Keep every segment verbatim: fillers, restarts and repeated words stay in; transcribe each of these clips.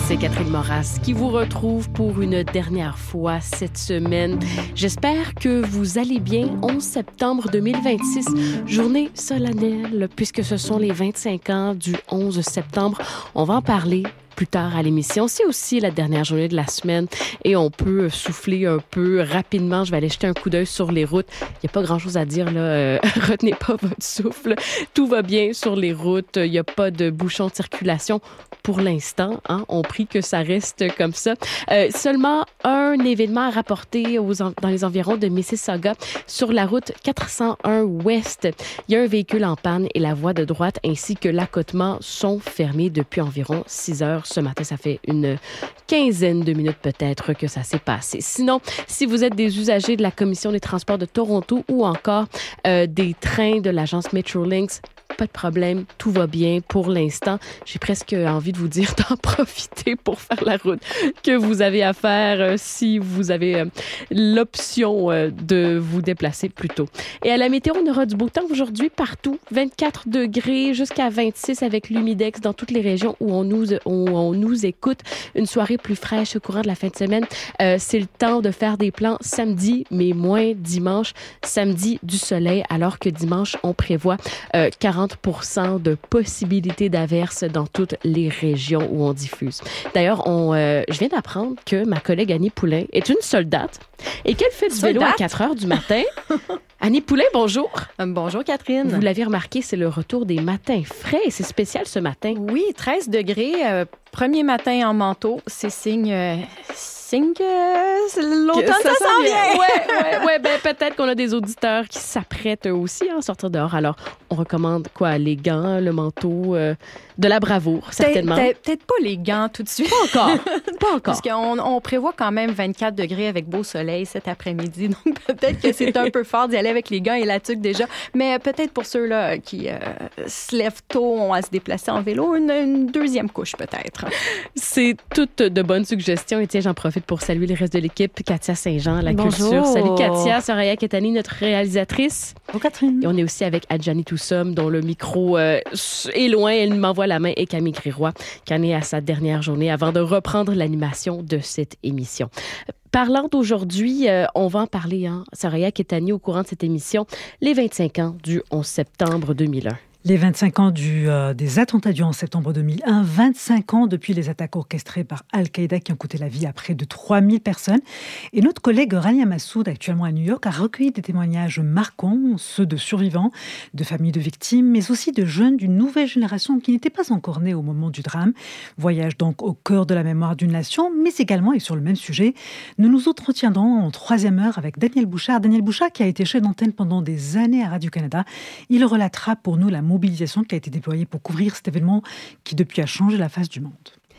C'est Catherine Moras qui vous retrouve pour une dernière fois cette semaine. J'espère que vous allez bien. onze septembre deux mille vingt-six, journée solennelle, puisque ce sont les vingt-cinq ans du onze septembre. On va en parler plus tard à l'émission. C'est aussi la dernière journée de la semaine et on peut souffler un peu rapidement. Je vais aller jeter un coup d'œil sur les routes. Il n'y a pas grand-chose à dire, là. Euh, retenez pas votre souffle. Tout va bien sur les routes. Il n'y a pas de bouchons de circulation pour l'instant. Hein? On prie que ça reste comme ça. Euh, seulement un événement à rapporter aux en- dans les environs de Mississauga sur la route quatre cent un Ouest. Il y a un véhicule en panne et la voie de droite ainsi que l'accotement sont fermés depuis environ six heures ce matin. Ça fait une quinzaine de minutes peut-être que ça s'est passé. Sinon, si vous êtes des usagers de la Commission des transports de Toronto ou encore euh, des trains de l'agence Metrolinx, pas de problème, tout va bien pour l'instant. J'ai presque envie de vous dire d'en profiter pour faire la route que vous avez à faire euh, si vous avez euh, l'option euh, de vous déplacer plus tôt. Et à la météo, on aura du beau temps aujourd'hui partout. vingt-quatre degrés jusqu'à vingt-six avec l'humidex dans toutes les régions où on nous, où on nous écoute. Une soirée plus fraîche au courant de la fin de semaine. Euh, c'est le temps de faire des plans samedi, mais moins dimanche. Samedi, du soleil, alors que dimanche, on prévoit euh, quarante pour cent de possibilités d'averses dans toutes les régions où on diffuse. D'ailleurs, on, euh, je viens d'apprendre que ma collègue Annie Poulain est une soldate et qu'elle fait du Soldate? vélo à quatre heures du matin. Annie Poulain, bonjour. Euh, bonjour Catherine. Vous l'avez remarqué, c'est le retour des matins frais et c'est spécial ce matin. Oui, treize degrés, euh, premier matin en manteau, c'est signe... Euh, signe que l'automne, Que ça, s'en vient. Ouais, ouais, ouais. Ben, peut-être qu'on a des auditeurs qui s'apprêtent eux aussi à sortir dehors. Alors, on recommande quoi? Les gants, le manteau, euh, de la bravoure, certainement. Peut-être, peut-être pas les gants tout de suite. Pas encore. Pas encore. Parce qu'on on prévoit quand même vingt-quatre degrés avec beau soleil cet après-midi. Donc, peut-être que c'est un peu fort d'y aller avec les gants et la tuque déjà. Mais peut-être pour ceux-là qui euh, se lèvent tôt, ont à se déplacer en vélo, une, une deuxième couche peut-être. C'est toutes de bonnes suggestions. Et tiens, j'en profite pour saluer les restes de l'équipe. Katia Saint-Jean, à la Bonjour. culture. Salut Katia, Soraya Ketani, notre réalisatrice. Bonjour Catherine. Et on est aussi avec Adjani Toussom, dont le micro euh, est loin. Elle m'envoie la main. Et Camille Griroy, qui en est à sa dernière journée avant de reprendre l'animation de cette émission. Parlant d'aujourd'hui, euh, on va en parler, hein, Soraya Ketani, au courant de cette émission, les vingt-cinq ans du onze septembre deux mille un. Les vingt-cinq ans du, euh, des attentats du onze septembre deux mille un, vingt-cinq ans depuis les attaques orchestrées par Al-Qaïda qui ont coûté la vie à près de trois mille personnes. Et notre collègue Rania Massoud, actuellement à New York, a recueilli des témoignages marquants, ceux de survivants, de familles de victimes, mais aussi de jeunes d'une nouvelle génération qui n'étaient pas encore nés au moment du drame. Voyage donc au cœur de la mémoire d'une nation, mais également, et sur le même sujet, nous nous entretiendrons en troisième heure avec Daniel Bouchard. Daniel Bouchard qui a été chef d'antenne pendant des années à Radio-Canada. Il relatera pour nous la mobilisation qui a été déployée pour couvrir cet événement qui depuis a changé la face du monde.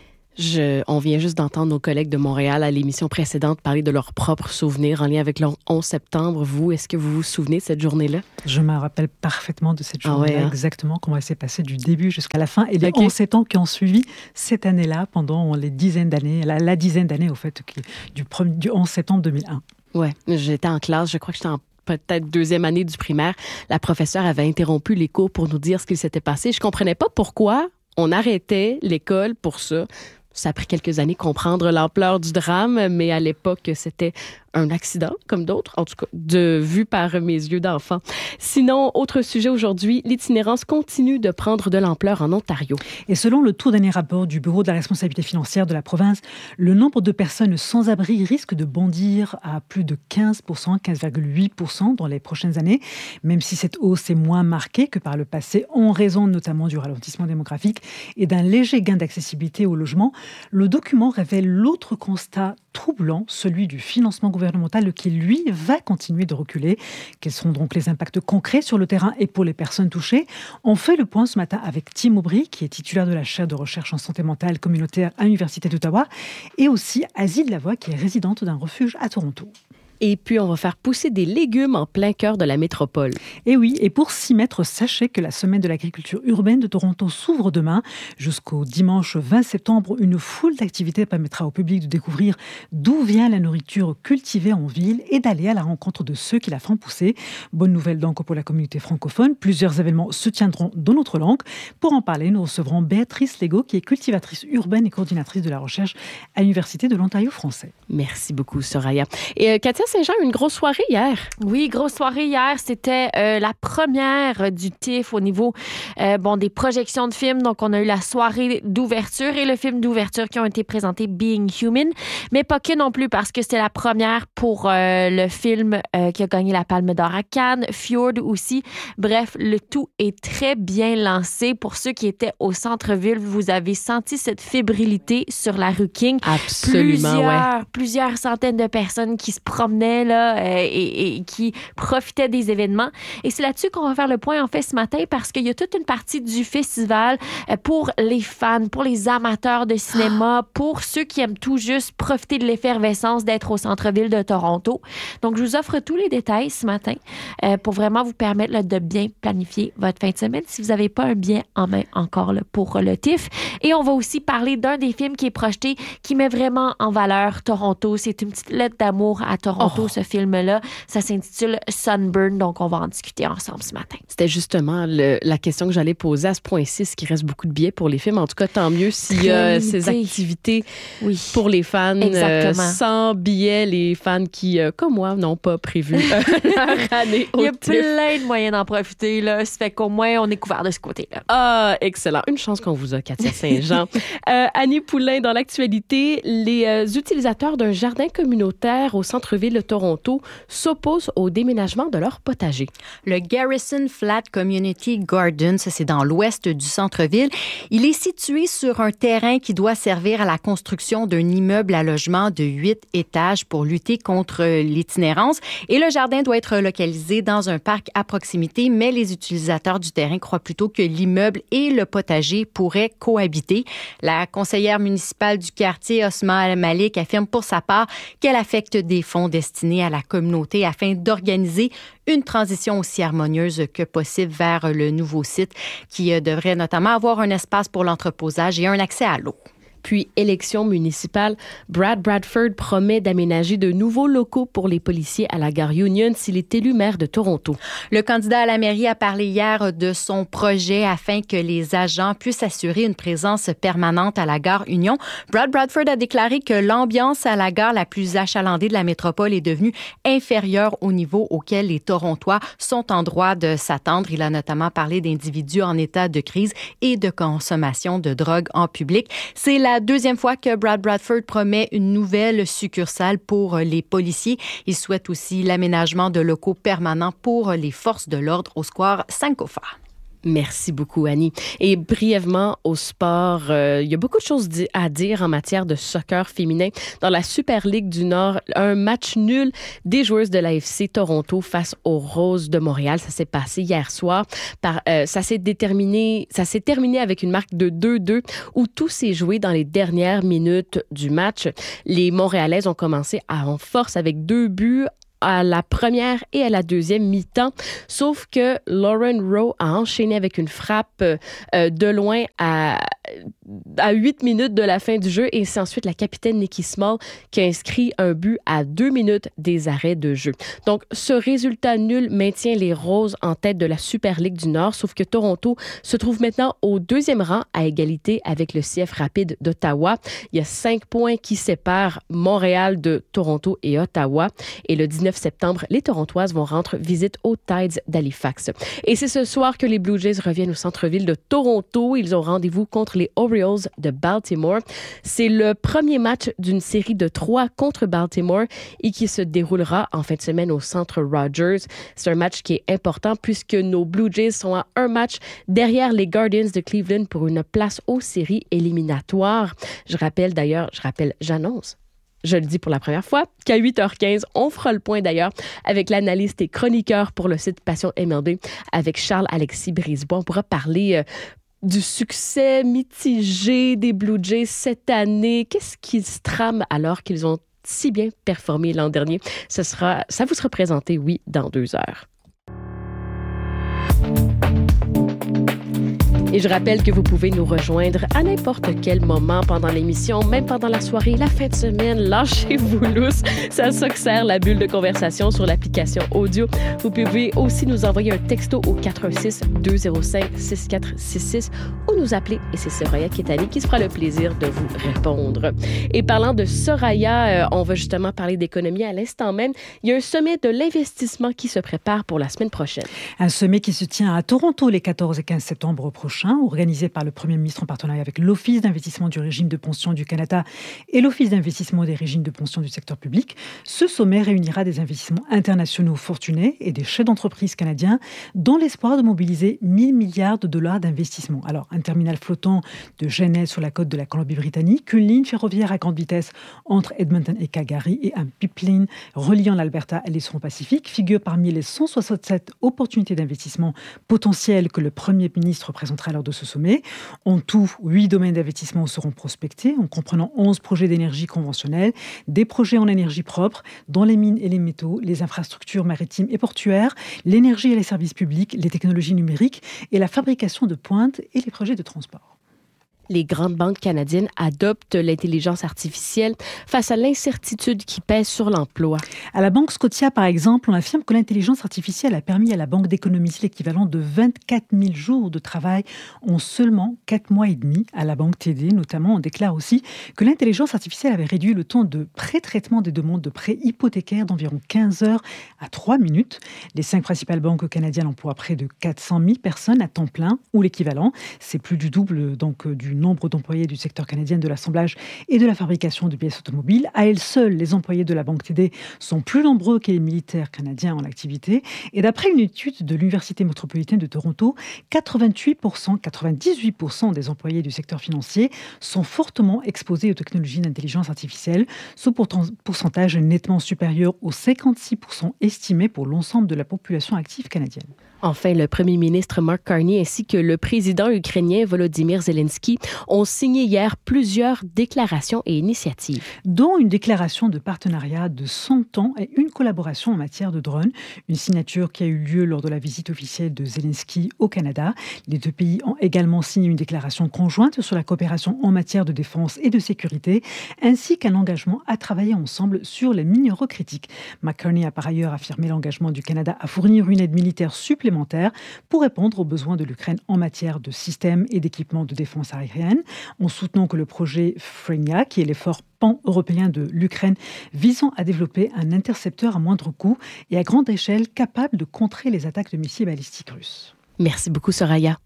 Je, on vient juste d'entendre nos collègues de Montréal à l'émission précédente parler de leurs propres souvenirs en lien avec le onze septembre. Vous, est-ce que vous vous souvenez de cette journée-là? Je me rappelle parfaitement de cette journée-là, ah ouais, hein? exactement comment elle s'est passée du début jusqu'à la fin et les okay. onze sept ans qui ont suivi cette année-là pendant les dizaines d'années, la, la dizaine d'années au fait qui, du, du onze septembre deux mille un. Ouais, j'étais en classe, je crois que j'étais en peut-être deuxième année du primaire. La professeure avait interrompu les cours pour nous dire ce qu'il s'était passé. Je comprenais pas pourquoi on arrêtait l'école pour ça. Ça a pris quelques années comprendre l'ampleur du drame, mais à l'époque, c'était un accident, comme d'autres, en tout cas, de vu par mes yeux d'enfant. Sinon, autre sujet aujourd'hui, l'itinérance continue de prendre de l'ampleur en Ontario. Et selon le tout dernier rapport du Bureau de la responsabilité financière de la province, le nombre de personnes sans-abri risque de bondir à plus de quinze pour cent, quinze virgule huit pour cent dans les prochaines années, même si cette hausse est moins marquée que par le passé, en raison notamment du ralentissement démographique et d'un léger gain d'accessibilité au logement. Le document révèle l'autre constat troublant, celui du financement gouvernemental qui, lui, va continuer de reculer. Quels seront donc les impacts concrets sur le terrain et pour les personnes touchées? On fait le point ce matin avec Tim Aubry, qui est titulaire de la chaire de recherche en santé mentale communautaire à l'Université d'Ottawa, et aussi Asie de Lavoie, qui est résidente d'un refuge à Toronto. Et puis, on va faire pousser des légumes en plein cœur de la métropole. Et oui, et pour s'y mettre, sachez que la Semaine de l'agriculture urbaine de Toronto s'ouvre demain. Jusqu'au dimanche vingt septembre, une foule d'activités permettra au public de découvrir d'où vient la nourriture cultivée en ville et d'aller à la rencontre de ceux qui la font pousser. Bonne nouvelle donc pour la communauté francophone. Plusieurs événements se tiendront dans notre langue. Pour en parler, nous recevrons Béatrice Legault, qui est cultivatrice urbaine et coordinatrice de la recherche à l'Université de l'Ontario français. Merci beaucoup, Soraya. Et euh, Katia Saint-Jean a eu une grosse soirée hier. Oui, grosse soirée hier. C'était euh, la première du T I F au niveau euh, bon, des projections de films. Donc, on a eu la soirée d'ouverture et le film d'ouverture qui ont été présentés, Being Human. Mais pas que non plus, parce que c'était la première pour euh, le film euh, qui a gagné la Palme d'Or à Cannes, Fjord aussi. Bref, le tout est très bien lancé. Pour ceux qui étaient au centre-ville, vous avez senti cette fébrilité sur la rue King. Absolument, plusieurs, ouais. Plusieurs centaines de personnes qui se promenaient là, euh, et, et qui profitaient des événements. Et c'est là-dessus qu'on va faire le point en fait ce matin, parce qu'il y a toute une partie du festival euh, pour les fans, pour les amateurs de cinéma, pour ceux qui aiment tout juste profiter de l'effervescence d'être au centre-ville de Toronto. Donc, je vous offre tous les détails ce matin euh, pour vraiment vous permettre là, de bien planifier votre fin de semaine si vous n'avez pas un bien en main encore là, pour le T I F. Et on va aussi parler d'un des films qui est projeté, qui met vraiment en valeur Toronto. C'est une petite lettre d'amour à Toronto, oh. ce film-là. Ça s'intitule Sunburn, donc on va en discuter ensemble ce matin. C'était justement le, la question que j'allais poser à ce point-ci, est-ce qu'il reste beaucoup de billets pour les films? En tout cas, tant mieux s'il y a ces activités oui. pour les fans. Exactement. Euh, sans billets, les fans qui, euh, comme moi, n'ont pas prévu euh, leur année au Il y a T I F. plein de moyens d'en profiter, là. Ça fait qu'au moins, on est couvert de ce côté-là. Ah, excellent. Une chance qu'on vous a, Katia Saint-Jean. euh, Annie Poulain, dans l'actualité, les euh, utilisateurs d'un jardin communautaire au centre-ville de Toronto s'opposent au déménagement de leur potager. Le Garrison Flat Community Garden, ça c'est dans l'ouest du centre-ville. Il est situé sur un terrain qui doit servir à la construction d'un immeuble à logement de huit étages pour lutter contre l'itinérance. Et le jardin doit être localisé dans un parc à proximité, mais les utilisateurs du terrain croient plutôt que l'immeuble et le potager pourraient cohabiter. La conseillère municipale du quartier, Osma Al-Malik, affirme pour sa part qu'elle affecte des fonds destinés à la communauté afin d'organiser une transition aussi harmonieuse que possible vers le nouveau site qui devrait notamment avoir un espace pour l'entreposage et un accès à l'eau. Puis, élection municipale, Brad Bradford promet d'aménager de nouveaux locaux pour les policiers à la gare Union s'il est élu maire de Toronto. Le candidat à la mairie a parlé hier de son projet afin que les agents puissent assurer une présence permanente à la gare Union. Brad Bradford a déclaré que l'ambiance à la gare la plus achalandée de la métropole est devenue inférieure au niveau auquel les Torontois sont en droit de s'attendre. Il a notamment parlé d'individus en état de crise et de consommation de drogue en public. C'est la deuxième fois que Brad Bradford promet une nouvelle succursale pour les policiers. Il souhaite aussi l'aménagement de locaux permanents pour les forces de l'ordre au square Sankofa. Merci beaucoup, Annie. Et brièvement, au sport, euh, il y a beaucoup de choses à dire en matière de soccer féminin. Dans la Super Ligue du Nord, un match nul des joueuses de l'A F C Toronto face aux Roses de Montréal. Ça s'est passé hier soir. Par, euh, ça s'est déterminé, ça s'est terminé avec une marque de deux deux où tout s'est joué dans les dernières minutes du match. Les Montréalaises ont commencé à, en force avec deux buts à la première et à la deuxième mi-temps. Sauf que Lauren Rowe a enchaîné avec une frappe euh, de loin à, à huit minutes de la fin du jeu et c'est ensuite la capitaine Nikki Small qui a inscrit un but à deux minutes des arrêts de jeu. Donc, ce résultat nul maintient les Roses en tête de la Super Ligue du Nord, sauf que Toronto se trouve maintenant au deuxième rang à égalité avec le C F Rapide d'Ottawa. Il y a cinq points qui séparent Montréal de Toronto et Ottawa. Et le dix-neuf septembre, les Torontoises vont rendre visite aux Tides d'Halifax. Et c'est ce soir que les Blue Jays reviennent au centre-ville de Toronto. Ils ont rendez-vous contre les Orioles de Baltimore. C'est le premier match d'une série de trois contre Baltimore et qui se déroulera en fin de semaine au centre Rogers. C'est un match qui est important puisque nos Blue Jays sont à un match derrière les Guardians de Cleveland pour une place aux séries éliminatoires. Je rappelle d'ailleurs, je rappelle, j'annonce Je le dis pour la première fois, qu'à huit heures quinze, on fera le point d'ailleurs avec l'analyste et chroniqueur pour le site Passion M L B, avec Charles-Alexis Brisebois. On pourra parler euh, du succès mitigé des Blue Jays cette année. Qu'est-ce qui se trame alors qu'ils ont si bien performé l'an dernier. Ça, sera, ça vous sera présenté, oui, dans deux heures. Et je rappelle que vous pouvez nous rejoindre à n'importe quel moment pendant l'émission, même pendant la soirée, la fin de semaine. Lâchez-vous lousse. C'est à ça que sert la bulle de conversation sur l'application audio. Vous pouvez aussi nous envoyer un texto au quatre un six, deux zéro cinq, six quatre six six ou nous appeler. Et c'est Soraya Ketani qui se fera le plaisir de vous répondre. Et parlant de Soraya, euh, on va justement parler d'économie à l'instant même. Il y a un sommet de l'investissement qui se prépare pour la semaine prochaine. Un sommet qui se tient à Toronto les quatorze et quinze septembre prochains, organisé par le Premier ministre en partenariat avec l'Office d'investissement du régime de pension du Canada et l'Office d'investissement des régimes de pension du secteur public. Ce sommet réunira des investissements internationaux fortunés et des chefs d'entreprise canadiens dans l'espoir de mobiliser mille milliards de dollars d'investissement. Alors, un terminal flottant de Genève sur la côte de la Colombie-Britannique, une ligne ferroviaire à grande vitesse entre Edmonton et Calgary et un pipeline reliant l'Alberta et les Pacifique figurent parmi les cent soixante-sept opportunités d'investissement potentielles que le Premier ministre présentera lors de ce sommet. En tout, huit domaines d'investissement seront prospectés, en comprenant onze projets d'énergie conventionnelle, des projets en énergie propre, dans les mines et les métaux, les infrastructures maritimes et portuaires, l'énergie et les services publics, les technologies numériques et la fabrication de pointe et les projets de transport. Les grandes banques canadiennes adoptent l'intelligence artificielle face à l'incertitude qui pèse sur l'emploi. À la Banque Scotia, par exemple, on affirme que l'intelligence artificielle a permis à la banque d'économiser l'équivalent de vingt-quatre mille jours de travail en seulement quatre mois et demi. À la Banque T D, notamment, on déclare aussi que l'intelligence artificielle avait réduit le temps de pré-traitement des demandes de prêts hypothécaires d'environ quinze heures à trois minutes. Les cinq principales banques canadiennes emploient près de quatre cent mille personnes à temps plein ou l'équivalent. C'est plus du double donc du nombre d'employés du secteur canadien de l'assemblage et de la fabrication de pièces automobiles. À elles seules, les employés de la Banque T D sont plus nombreux que les militaires canadiens en activité. Et d'après une étude de l'Université métropolitaine de Toronto, quatre-vingt-huit pour cent, quatre-vingt-dix-huit pour cent des employés du secteur financier sont fortement exposés aux technologies d'intelligence artificielle, ce pourcentage est nettement supérieur aux cinquante-six pour cent estimés pour l'ensemble de la population active canadienne. Enfin, le premier ministre Mark Carney ainsi que le président ukrainien Volodymyr Zelensky ont signé hier plusieurs déclarations et initiatives. Dont une déclaration de partenariat de cent ans et une collaboration en matière de drones. Une signature qui a eu lieu lors de la visite officielle de Zelensky au Canada. Les deux pays ont également signé une déclaration conjointe sur la coopération en matière de défense et de sécurité, ainsi qu'un engagement à travailler ensemble sur les minéraux critiques. Mark Carney a par ailleurs affirmé l'engagement du Canada à fournir une aide militaire supplémentaire pour répondre aux besoins de l'Ukraine en matière de systèmes et d'équipements de défense aérienne, en soutenant que le projet Frenia, qui est l'effort pan-européen de l'Ukraine visant à développer un intercepteur à moindre coût et à grande échelle capable de contrer les attaques de missiles balistiques russes. Merci beaucoup, Soraya.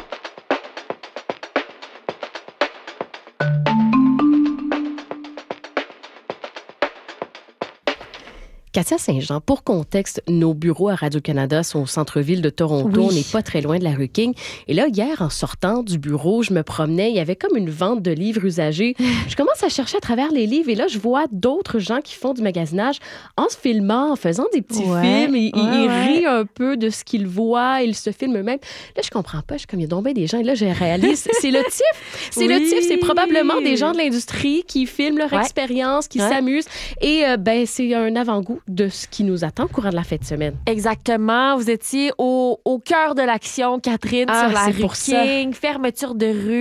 Katia Saint-Jean, pour contexte, nos bureaux à Radio-Canada sont au centre-ville de Toronto. Oui. On n'est pas très loin de la rue King. Et là, hier, en sortant du bureau, je me promenais. Il y avait comme une vente de livres usagés. Je commence à chercher à travers les livres et là, je vois d'autres gens qui font du magasinage en se filmant, en faisant des petits Ouais, films. Ils, ouais, ils ouais. rient un peu de ce qu'ils voient. Ils se filment eux-mêmes. Là, je comprends pas. Je suis comme, il y a donc bien des gens. Et là, je réalise, c'est le type. C'est Oui. le type. C'est probablement des gens de l'industrie qui filment leur Ouais. expérience, qui Ouais. s'amusent. Et euh, ben, c'est un avant-goût de ce qui nous attend au courant de la fête de semaine. Exactement. Vous étiez au, au cœur de l'action, Catherine, Ah, sur la c'est rue pour ça. King, fermeture de rue.